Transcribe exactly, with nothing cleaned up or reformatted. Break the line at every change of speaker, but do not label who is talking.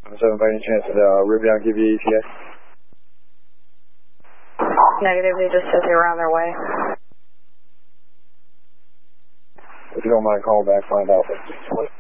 seven, by any chance, did uh, Rivian give you E T A?
Negative, they just said they were on their way.
If you don't mind, call back, find out.